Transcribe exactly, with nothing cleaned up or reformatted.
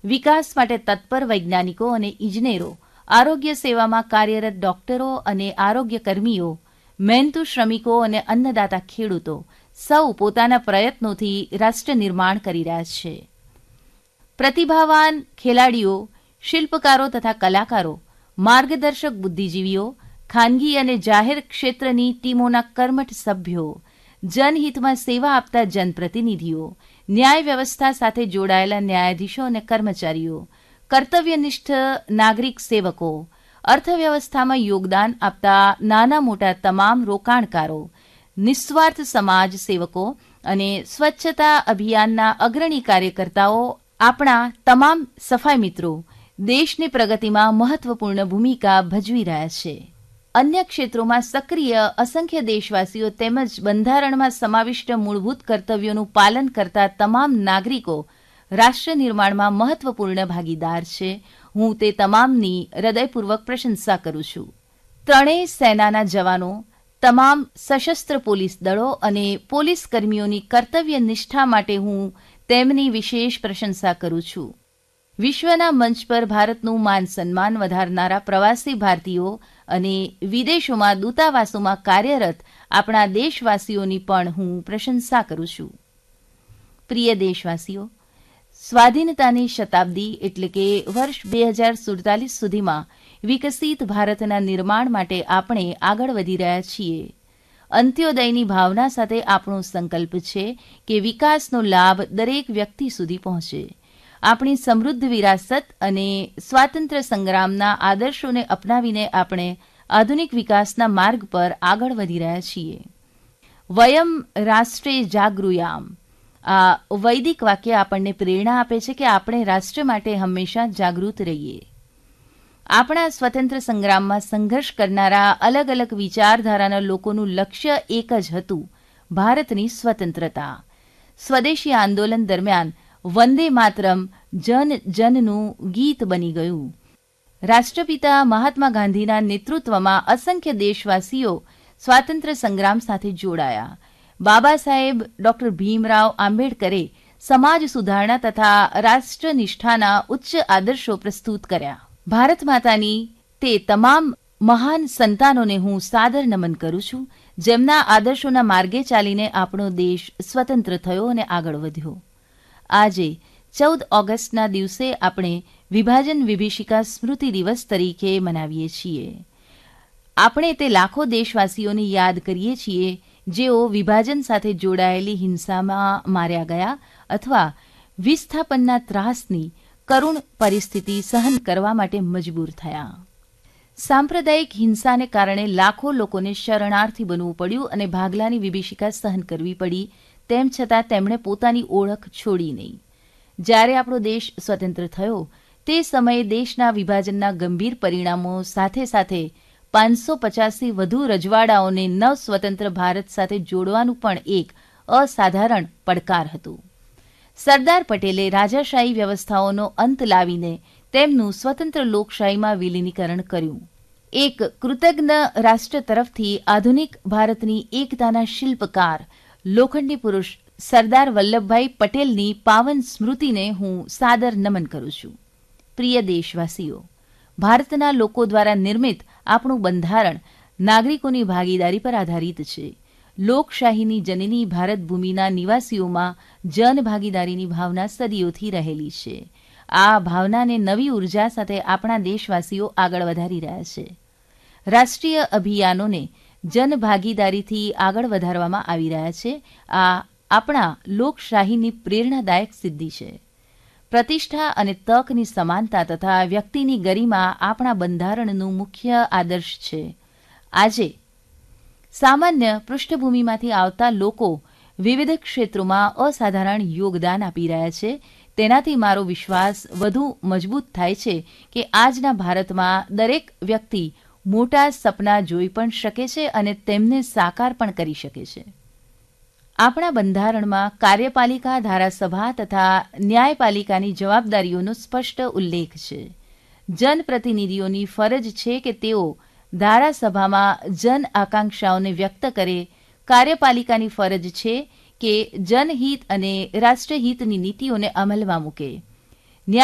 વિકાસ માટે તત્પર વૈજ્ઞાનિકો અને ઇજનેરો, આરોગ્ય સેવામાં કાર્યરત ડોક્ટરો અને આરોગ્ય કર્મીઓ, મહેનતુ શ્રમિકો અને અન્નદાતા ખેડૂતો સૌ પોતાના પ્રયત્નોથી રાષ્ટ્ર નિર્માણ કરી રહ્યા છે. પ્રતિભાવાન ખેલાડીઓ, શિલ્પકારો તથા કલાકારો, માર્ગદર્શક બુદ્ધિજીવીઓ, ખાનગી અને જાહેર ક્ષેત્રની ટીમોના કર્મઠ સભ્યો, જનહિતમાં સેવા આપતા જનપ્રતિનિધિઓ, ન્યાય વ્યવસ્થા સાથે જોડાયેલા ન્યાયાધીશો અને કર્મચારીઓ, કર્તવ્યનિષ્ઠ નાગરિક સેવકો, અર્થવ્યવસ્થામાં યોગદાન આપતા નાના મોટા તમામ રોકાણકારો, નિસ્વાર્થ સમાજ સેવકો અને સ્વચ્છતા અભિયાનના અગ્રણી કાર્યકર્તાઓ, આપણા તમામ સફાઈ મિત્રો દેશની પ્રગતિમાં મહત્વપૂર્ણ ભૂમિકા ભજવી રહ્યા છે. અન્ય ક્ષેત્રોમાં સક્રિય અસંખ્ય દેશવાસીઓ તેમજ બંધારણમાં સમાવિષ્ટ મૂળભૂત કર્તવ્યોનું પાલન કરતા તમામ નાગરિકો રાષ્ટ્ર નિર્માણમાં મહત્વપૂર્ણ ભાગીદાર છે. હું તે તમામની હૃદયપૂર્વક પ્રશંસા કરું છું. ત્રણેય સેનાના જવાનો, તમામ સશસ્ત્ર પોલીસ દળો અને પોલીસ કર્મીઓની કર્તવ્ય નિષ્ઠા માટે હું તેમની વિશેષ પ્રશંસા કરું છું. વિશ્વના મંચ પર ભારતનું માન સન્માન વધારનારા પ્રવાસી ભારતીયો અને વિદેશોમાં દૂતાવાસોમાં કાર્યરત આપણા દેશવાસીઓની પણ હું પ્રશંસા કરું છું. પ્રિય દેશવાસીઓ, સ્વાધીનતાની શતાબ્દી એટલે કે વર્ષ બે હજાર સુડતાલીસ સુધીમાં વિકસિત ભારતના નિર્માણ માટે આપણે આગળ વધી રહ્યા છીએ. અંત્યોદયની ભાવના સાથે આપણો સંકલ્પ છે કે વિકાસનો લાભ દરેક વ્યક્તિ સુધી પહોંચે. આપણી સમૃદ્ધ વિરાસત અને સ્વાતંત્ર્ય સંગ્રામના આદર્શોને અપનાવીને આપણે આધુનિક વિકાસના માર્ગ પર આગળ વધી રહ્યા છીએ. વયમ રાષ્ટ્રે જાગૃયામ, આ વૈદિક વાક્ય આપણને પ્રેરણા આપે છે કે આપણે રાષ્ટ્ર માટે હંમેશા જાગૃત રહીએ. આપણા સ્વતંત્ર સંગ્રામમાં સંઘર્ષ કરનારા અલગ અલગ વિચારધારાના લોકોનું લક્ષ્ય એક જ હતું, ભારતની સ્વતંત્રતા. સ્વદેશી આંદોલન દરમિયાન વંદે માતરમ જન જનનું ગીત બની ગયું. રાષ્ટ્રપિતા મહાત્મા ગાંધીના નેતૃત્વમાં અસંખ્ય દેશવાસીઓ સ્વાતંત્ર્ય સંગ્રામ સાથે જોડાયા. બાબા સાહેબ ડોક્ટર ભીમરાવ આંબેડકરે સમાજ સુધારણા તથા રાષ્ટ્રનિષ્ઠાના ઉચ્ચ આદર્શો પ્રસ્તુત કર્યા. ભારત માતાની તે તમામ મહાન સંતાનોને હું સાદર નમન કરું છું, જેમના આદર્શોના માર્ગે ચાલીને આપણો દેશ સ્વતંત્ર થયો અને આગળ વધ્યો. આજે ચૌદ ઓગસ્ટના દિવસે આપણે વિભાજન વિભીષિકા સ્મૃતિ દિવસ તરીકે મનાવીએ છીએ. આપણે તે લાખો દેશવાસીઓને યાદ કરીએ છીએ જેઓ વિભાજન સાથે જોડાયેલી હિંસામાં માર્યા ગયા અથવા વિસ્થાપનના ત્રાસની કરુણ પરિસ્થિતિ સહન કરવા માટે મજબૂર થયા. સાંપ્રદાયિક હિંસાને કારણે લાખો લોકોને શરણાર્થી બનવું પડ્યું અને ભાગલાની વિભીષિકા સહન કરવી પડી. તેમ છતાં તેમણે પોતાની ઓળખ છોડી નહીં. જ્યારે આપણો દેશ સ્વતંત્ર થયો તે સમયે દેશના વિભાજનના ગંભીર પરિણામો સાથે સાથે પાંચસો પચાસથી વધુ રજવાડાઓને નવ સ્વતંત્ર ભારત સાથે જોડવાનું પણ એક અસાધારણ પડકાર હતું. સરદાર પટેલે રાજાશાહી વ્યવસ્થાઓનો અંત લાવીને તેમનું સ્વતંત્ર લોકશાહીમાં વિલીનીકરણ કર્યું. એક કૃતજ્ઞ રાષ્ટ્ર તરફથી આધુનિક ભારતની એકતાના શિલ્પકાર લોખંડી પુરુષ સરદાર વલ્લભભાઈ પટેલની પાવન સ્મૃતિને હું સાદર નમન કરું છું. પ્રિય દેશવાસીઓ, ભારતના લોકો દ્વારા નિર્મિત આપણું બંધારણ નાગરિકોની ભાગીદારી પર આધારિત છે. લોકશાહીની જનની ભારત ભૂમિના નિવાસીઓમાં જનભાગીદારીની ભાવના સદીઓથી રહેલી છે. આ ભાવનાને નવી ઉર્જા સાથે આપણા દેશવાસીઓ આગળ વધારી રહ્યા છે. રાષ્ટ્રીય અભિયાનોને જનભાગીદારીથી આગળ વધારવામાં આવી રહ્યા છે. આ આપણા લોકશાહીની પ્રેરણાદાયક સિદ્ધિ છે. પ્રતિષ્ઠા અને તકની સમાનતા તથા વ્યક્તિની ગરિમા આપણા બંધારણનું મુખ્ય આદર્શ છે. આજે સામાન્ય પૃષ્ઠભૂમિમાંથી આવતા લોકો વિવિધ ક્ષેત્રોમાં અસાધારણ યોગદાન આપી રહ્યા છે. તેનાથી મારો વિશ્વાસ વધુ મજબૂત થાય છે કે આજના ભારતમાં દરેક વ્યક્તિ મોટા સપના જોઈ પણ શકે છે અને તેમને સાકાર પણ કરી શકે છે. આપણા બંધારણમાં કાર્યપાલિકા, ધારાસભા તથા ન્યાયપાલિકાની જવાબદારીઓનો સ્પષ્ટ ઉલ્લેખ છે. જનપ્રતિનિધિઓની ફરજ છે કે તેઓ ધારાસભામાં જન આકાંક્ષાઓને વ્યક્ત કરે. કાર્યપાલિકાની ફરજ છે કે જનહિત અને રાષ્ટ્રહિતની નીતિઓને અમલમાં મૂકે.